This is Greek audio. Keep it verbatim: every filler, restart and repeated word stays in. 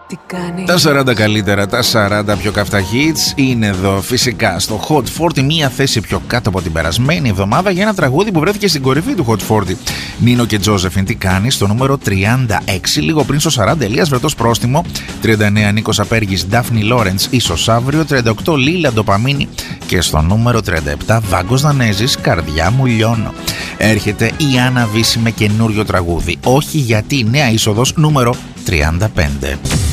Τα σαράντα καλύτερα, τα σαράντα πιο καυτά hits είναι εδώ φυσικά στο Hot σαράντα, μία θέση πιο κάτω από την περασμένη εβδομάδα για ένα τραγούδι που βρέθηκε στην κορυφή του Hot σαράντα. Νίνο και Τζόζεφιν, τι κάνει, στο νούμερο τριάντα έξι, λίγο πριν στο σαράντα Ελίας Βρετός Πρόστιμο, τριάντα εννέα Νίκος Απέργης, Ντάφνη Λόρεντς, ίσως αύριο, τριάντα οκτώ Λίλα Ντοπαμίνη και στο νούμερο τριάντα επτά Βάγκος Δανέζης, Καρδιά μου λιώνω. Έρχεται η Άννα Βύση με καινούριο τραγούδι, όχι γιατί νέα είσοδος νούμερο τριάντα πέντε.